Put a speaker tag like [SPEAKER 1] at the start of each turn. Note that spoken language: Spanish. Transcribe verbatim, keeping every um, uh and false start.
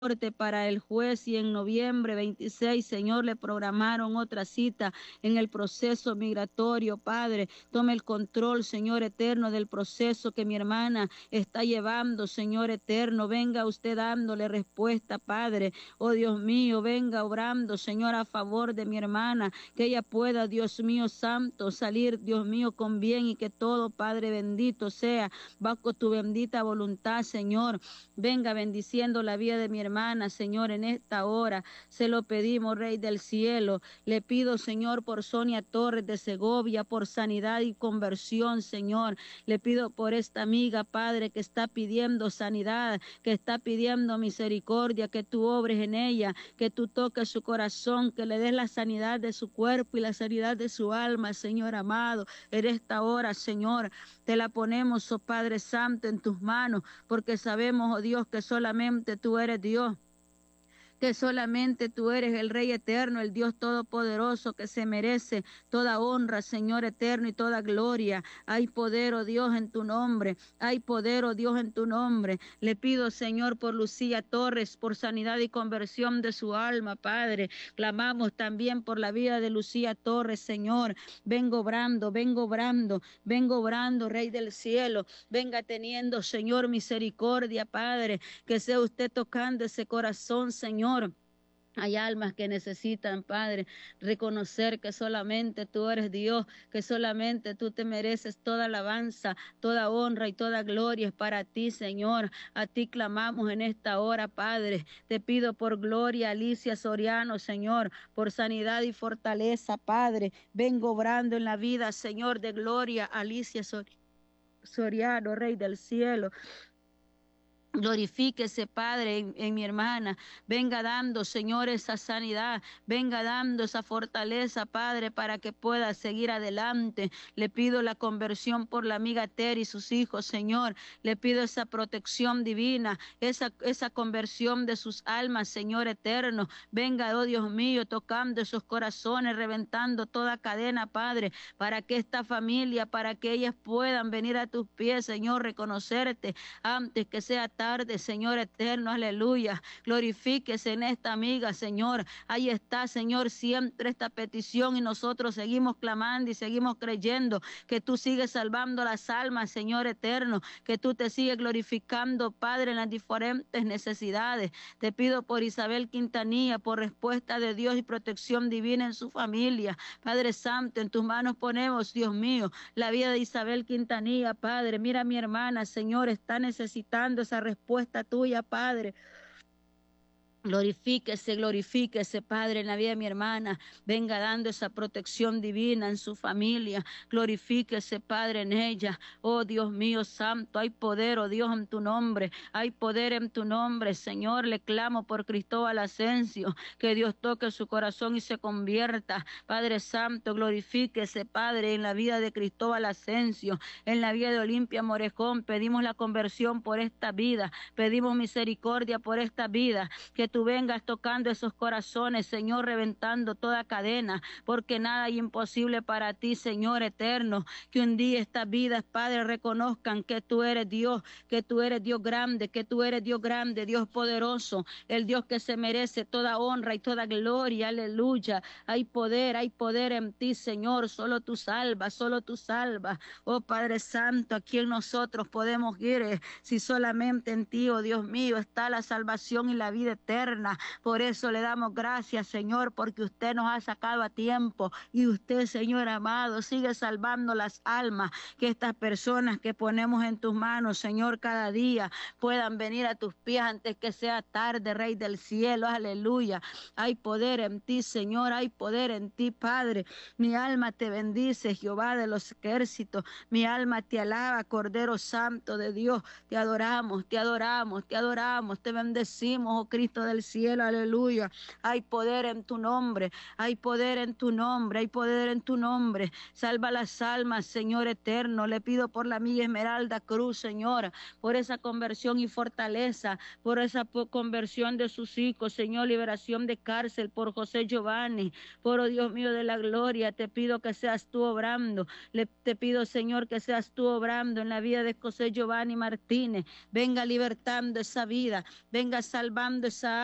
[SPEAKER 1] para el juez y en noviembre veintiséis, Señor, le programaron otra cita en el proceso migratorio, Padre. Tome el control, Señor eterno, del proceso que mi hermana está llevando, Señor eterno. Venga usted dándole respuesta, Padre. Oh Dios mío, venga obrando, Señor, a favor de mi hermana, que ella pueda, Dios mío santo, salir, Dios mío, con bien y que todo, Padre bendito, sea bajo tu bendita voluntad, Señor. Venga bendiciendo la vida de mi hermana, Señor, en esta hora. Se lo pedimos, Rey del cielo. Le pido, Señor, por Sonia Torres de Segovia, por sanidad y conversión, Señor. Le pido por esta amiga, Padre, que está pidiendo sanidad, que está pidiendo misericordia, que tú obres en ella, que tú toques su corazón, que le des la sanidad de su cuerpo y la sanidad de su alma, Señor amado. En esta hora, Señor, te la ponemos, oh Padre Santo, en tus manos, porque sabemos, oh Dios, que solamente tú eres Dios, que solamente tú eres el Rey eterno, el Dios todopoderoso que se merece toda honra, Señor eterno, y toda gloria. Hay poder, oh Dios, en tu nombre. Hay poder, oh Dios, en tu nombre. Le pido, Señor, por Lucía Torres, por sanidad y conversión de su alma, Padre. Clamamos también por la vida de Lucía Torres, Señor. Vengo obrando, vengo obrando, vengo obrando, Rey del cielo. Venga teniendo, Señor, misericordia, Padre. Que sea usted tocando ese corazón, Señor. Hay almas que necesitan, Padre, reconocer que solamente tú eres Dios, que solamente tú te mereces toda alabanza, toda honra y toda gloria es para ti, Señor. A ti clamamos en esta hora, Padre. Te pido por Gloria Alicia Soriano, Señor, por sanidad y fortaleza, Padre. Vengo obrando en la vida, Señor, de Gloria Alicia Soriano, Rey del cielo. Glorifíquese, Padre, en, en mi hermana. Venga dando, Señor, esa sanidad. Venga dando esa fortaleza, Padre, para que pueda seguir adelante. Le pido la conversión por la amiga Terry y sus hijos, Señor. Le pido esa protección divina, esa, esa conversión de sus almas, Señor eterno. Venga, oh Dios mío, tocando esos corazones, reventando toda cadena, Padre, para que esta familia, para que ellas puedan venir a tus pies, Señor, reconocerte antes que sea tarde, Señor eterno, aleluya. Glorifíquese en esta amiga, Señor. Ahí está, Señor, siempre esta petición y nosotros seguimos clamando y seguimos creyendo que tú sigues salvando las almas, Señor eterno, que tú te sigues glorificando, Padre, en las diferentes necesidades. Te pido por Isabel Quintanilla, por respuesta de Dios y protección divina en su familia. Padre Santo, en tus manos ponemos, Dios mío, la vida de Isabel Quintanilla, Padre. Mira a mi hermana, Señor, está necesitando esa respuesta tuya, Padre. Glorifíquese, glorifíquese, Padre, en la vida de mi hermana. Venga dando esa protección divina en su familia. Glorifíquese, Padre, en ella. Oh Dios mío santo, hay poder, oh Dios, en tu nombre. Hay poder en tu nombre, Señor. Le clamo por Cristóbal Asensio, que Dios toque su corazón y se convierta. Padre Santo, glorifíquese, Padre, en la vida de Cristóbal Asensio, en la vida de Olimpia Morejón. Pedimos la conversión por esta vida. Pedimos misericordia por esta vida. Que tú vengas tocando esos corazones, Señor, reventando toda cadena, porque nada hay imposible para ti, Señor eterno. Que un día estas vidas, Padre, reconozcan que tú eres Dios, que tú eres Dios grande, que tú eres Dios grande, Dios poderoso, el Dios que se merece toda honra y toda gloria, aleluya. Hay poder, hay poder en ti, Señor, solo tú salvas, solo tú salvas. Oh Padre Santo, ¿a quién nosotros podemos ir eh, si solamente en ti, oh Dios mío, está la salvación y la vida eterna? Por eso le damos gracias, Señor, porque usted nos ha sacado a tiempo y usted, Señor amado, sigue salvando las almas. Que estas personas que ponemos en tus manos, Señor, cada día puedan venir a tus pies antes que sea tarde, Rey del cielo, aleluya. Hay poder en ti, Señor, hay poder en ti, Padre. Mi alma te bendice, Jehová de los ejércitos. Mi alma te alaba, Cordero Santo de Dios. Te adoramos, te adoramos, te adoramos, te bendecimos, oh Cristo de del cielo, aleluya. Hay poder en tu nombre, hay poder en tu nombre, hay poder en tu nombre. Salva las almas, Señor eterno. Le pido por la amiga Esmeralda Cruz, Señora, por esa conversión y fortaleza, por esa conversión de sus hijos, Señor, liberación de cárcel, por José Giovanni, por, oh Dios mío de la gloria, te pido que seas tú obrando, le, te pido, Señor, que seas tú obrando en la vida de José Giovanni Martínez, venga libertando esa vida, venga salvando esa